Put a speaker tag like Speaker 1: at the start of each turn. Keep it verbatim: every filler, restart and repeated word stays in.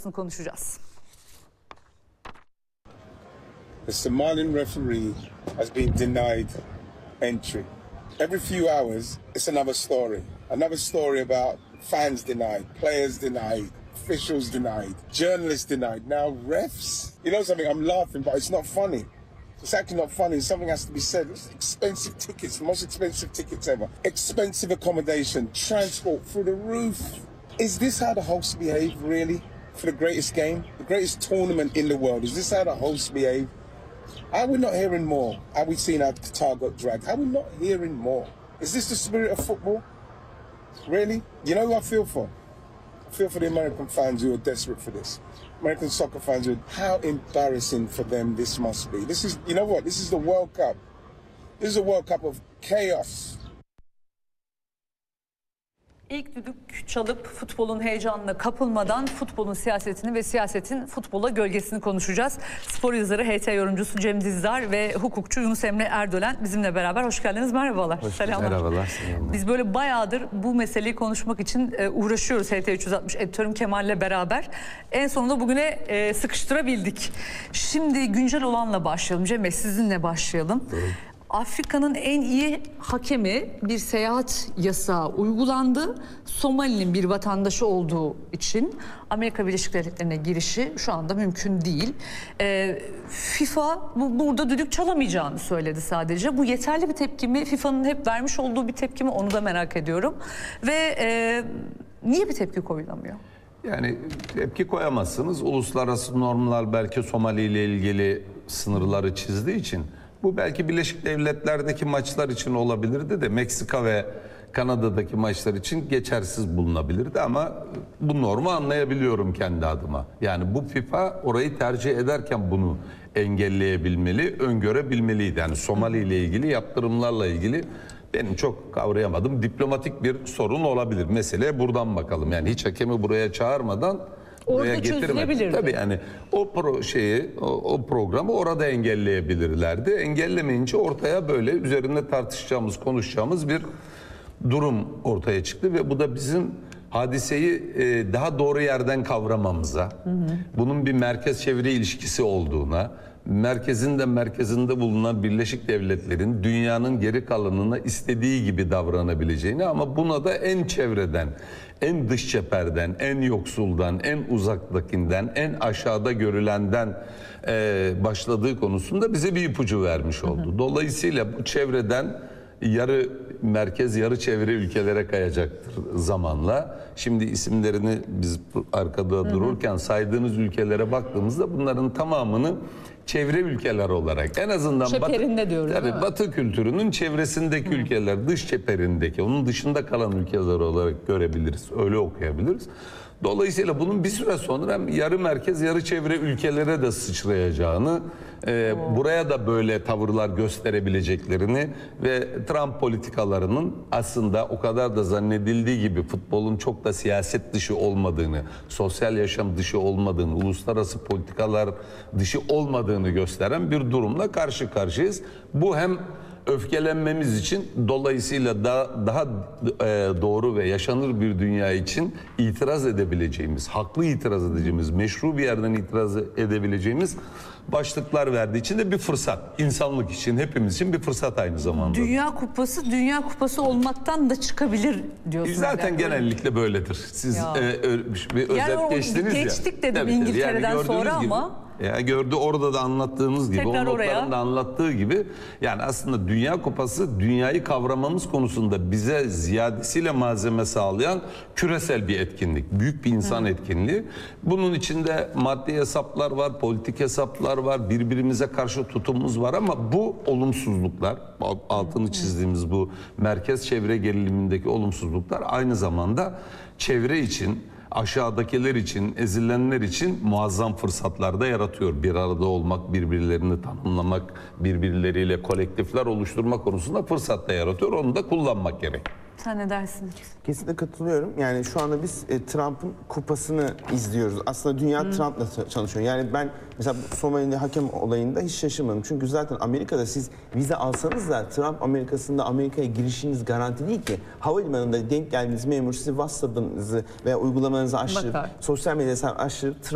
Speaker 1: sonrasını konuşacağız.
Speaker 2: The Somalian referee has been denied entry. Every few hours, it's another story. Another story about fans denied, players denied, officials denied, journalists denied. Now refs. You know something, I'm laughing, but it's not funny. It's actually not funny. Something has to be said. It's expensive tickets, the most expensive tickets ever. Expensive accommodation, transport through the roof. Is this how the hosts behave, really? For the greatest game, the greatest tournament in the world. Is this how the hosts behave? Are we not hearing more? Are we seeing how Qatar got dragged? Are we not hearing more? Is this the spirit of football? Really? You know who I feel for? I feel for the American fans who are desperate for this. American soccer fans, who, how embarrassing for them this must be. This is, you know what? This is the World Cup. This is a World Cup of chaos.
Speaker 1: İlk düdük çalıp futbolun heyecanına kapılmadan futbolun siyasetini ve siyasetin futbola gölgesini konuşacağız. Spor yazarı, H T yorumcusu Cem Dizdar ve hukukçu Yunus Emre Erdölen bizimle beraber. Hoş geldiniz, merhabalar.
Speaker 3: Hoş
Speaker 1: Selamlar.
Speaker 3: Merhabalar. Selamlar.
Speaker 1: Biz böyle bayağıdır bu meseleyi konuşmak için uğraşıyoruz H T üç yüz altmış editörüm Kemal'le beraber. En sonunda bugüne sıkıştırabildik. Şimdi güncel olanla başlayalım. Cem Bey, sizinle başlayalım. Doğru. Afrika'nın en iyi hakemi bir seyahat yasağı uygulandı. Somali'nin bir vatandaşı olduğu için Amerika Birleşik Devletleri'ne girişi şu anda mümkün değil. Ee, FIFA bu, burada düdük çalamayacağını söyledi sadece. Bu yeterli bir tepki mi? FIFA'nın hep vermiş olduğu bir tepki mi? Onu da merak ediyorum. Ve e, niye bir tepki koyulamıyor?
Speaker 3: Yani tepki koyamazsınız. Uluslararası normlar belki Somali ile ilgili sınırları çizdiği için. Bu belki Birleşik Devletler'deki maçlar için olabilirdi de Meksika ve Kanada'daki maçlar için geçersiz bulunabilirdi ama bu normu anlayabiliyorum kendi adıma. Yani bu FIFA orayı tercih ederken bunu engelleyebilmeli, öngörebilmeliydi. Yani Somali ile ilgili yaptırımlarla ilgili benim çok kavrayamadım. Diplomatik bir sorun olabilir. Meseleye buradan bakalım. Yani hiç hakemi buraya çağırmadan
Speaker 1: orada çözülebilirdi.
Speaker 3: Tabii yani o pro şeyi, o, o programı orada engelleyebilirlerdi. Engellemeyince ortaya böyle üzerinde tartışacağımız, konuşacağımız bir durum ortaya çıktı ve bu da bizim hadiseyi e, daha doğru yerden kavramamıza, hı hı. bunun bir merkez çevre ilişkisi olduğuna, merkezin de merkezinde bulunan Birleşik Devletler'in dünyanın geri kalanına istediği gibi davranabileceğini ama buna da en çevreden, en dış cepherden, en yoksuldan, en uzaktakinden, en aşağıda görülenden e, başladığı konusunda bize bir ipucu vermiş oldu. Hı hı. Dolayısıyla bu çevreden yarı merkez, yarı çevre ülkelere kayacaktır zamanla. Şimdi isimlerini biz arkada hı hı. dururken saydığınız ülkelere baktığımızda bunların tamamını çevre ülkeler olarak en azından
Speaker 1: çeperinde
Speaker 3: batı,
Speaker 1: diyoruz.
Speaker 3: Tabii batı kültürünün çevresindeki Hı. ülkeler, dış çeperindeki, onun dışında kalan ülkeler olarak görebiliriz. Öyle okuyabiliriz. Dolayısıyla bunun bir süre sonra hem yarı merkez, yarı çevre ülkelere de sıçrayacağını, e, buraya da böyle tavırlar gösterebileceklerini ve Trump politikalarının aslında o kadar da zannedildiği gibi futbolun çok da siyaset dışı olmadığını, sosyal yaşam dışı olmadığını, uluslararası politikalar dışı olmadığını gösteren bir durumla karşı karşıyayız. Bu hem öfkelenmemiz için dolayısıyla daha, daha e, doğru ve yaşanır bir dünya için itiraz edebileceğimiz, haklı itiraz edeceğimiz, meşru bir yerden itiraz edebileceğimiz başlıklar verdiği için de bir fırsat. İnsanlık için, hepimiz için bir fırsat aynı zamanda.
Speaker 1: Dünya Kupası, Dünya Kupası olmaktan da çıkabilir diyorsunuz.
Speaker 3: Zaten yani genellikle böyledir. Siz e, bir özet
Speaker 1: yani
Speaker 3: geçtiniz
Speaker 1: ya. Geçtik dedim tabii, İngiltere'den yani sonra
Speaker 3: gibi,
Speaker 1: ama...
Speaker 3: Ya gördü orada da anlattığımız gibi,
Speaker 1: tekrar
Speaker 3: o notların da anlattığı gibi yani aslında Dünya Kupası dünyayı kavramamız konusunda bize ziyadesiyle malzeme sağlayan küresel bir etkinlik. Büyük bir insan Hı. etkinliği. Bunun içinde maddi hesaplar var, politik hesaplar var, birbirimize karşı tutumumuz var ama bu olumsuzluklar, altını çizdiğimiz bu merkez çevre gerilimindeki olumsuzluklar aynı zamanda çevre için, aşağıdakiler için, ezilenler için muazzam fırsatlar da yaratıyor. Bir arada olmak, birbirlerini tanımlamak, birbirleriyle kolektifler oluşturma konusunda fırsat da yaratıyor. Onu da kullanmak gerek.
Speaker 1: Sen ne dersin?
Speaker 4: Kesinlikle katılıyorum. Yani şu anda biz e, Trump'ın kupasını izliyoruz. Aslında dünya hmm. Trump'la çalışıyor. Yani ben mesela Somali'de hakem olayında hiç şaşırmadım. Çünkü zaten Amerika'da siz vize alsanız da Trump Amerika'sında Amerika'ya girişiniz garanti değil ki. Havalimanında denk geldiğiniz memur sizi WhatsApp'ınızı veya uygulamalarınızı açtırıp, sosyal medyasını açtırıp